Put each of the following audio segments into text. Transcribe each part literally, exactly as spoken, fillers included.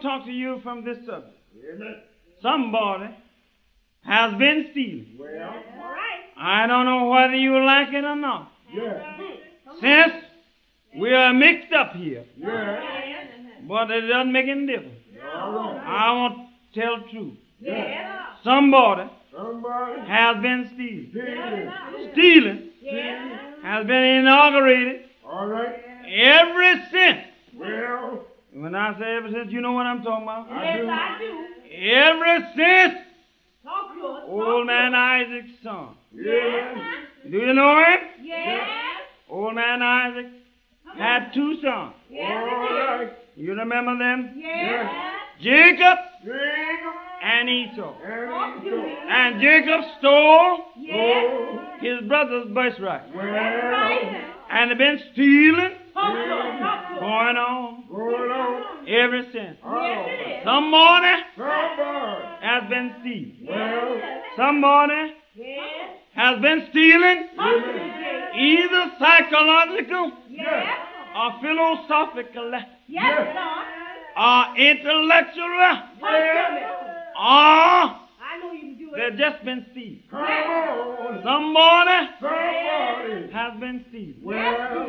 talk to you from this subject. Amen. Somebody has been stealing. Well, All right. I don't know whether you like it or not. yeah, Since we are mixed up here, yeah, but it doesn't make any difference. all right. I want to tell the truth. Yeah. Somebody Somebody has been stealing. stealing. Stealing Stealing. has been inaugurated All right. ever since. Well, When I say ever since, you know what I'm talking about. I do. I do. Ever since Talk to us. old man Isaac's son. Yeah. Do you know him? Yes. Old man Isaac had two sons. All right. You remember them? Yes. Jacob Jacob and Esau. and Esau. And Jacob stole Yes. Oh, his brother's birthright. well, And they've been stealing, Talk to us. Talk to us. going on going on. ever since. Oh, Somebody somebody. has been stealing. Well, Somebody Yes. has been stealing Talk to us, Jay. either psychological Yes. or philosophical Yes, Lord. or intellectual Talk to me. or I know you can do it. they've just been stealing. come on. Somebody Somebody. has been stealing. Well,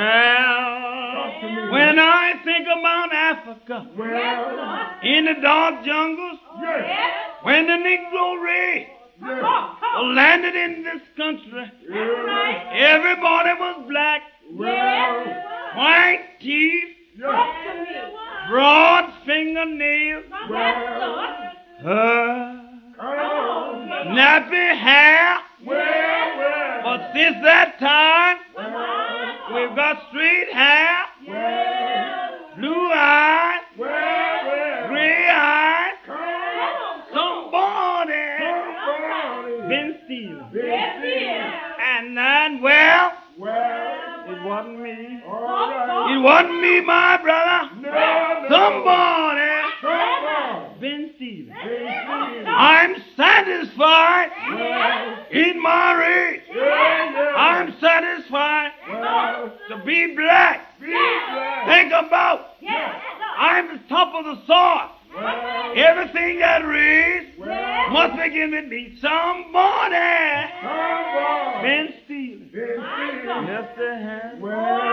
Well, to me. when I think about Africa, well, in the dark jungles, yes, when the Negro race yes, Talk, talk. landed in this country, yes, everybody was black, well, white teeth, yes, Talk to me. broad fingernails, Yes, Lord. uh, come on. nappy hair. Well, well, But since that time, well, we've got straight hair, well, blue eyes, well, well, gray eyes. come on. Somebody Somebody. been stealing. Been stealing. And then, well, Well, it wasn't me. all right. It wasn't me, my brother. No, no. Somebody Somebody. been stealing. Been stealing. I'm satisfied Well, in my race. yeah, yeah. I'm satisfied Well, to be black. be glad. Think about, Yes. I'm the top of the sort. Well, Everything that raised well, must begin with me. Somebody somebody. been stealing. Been stealing. Yes, they have. Well,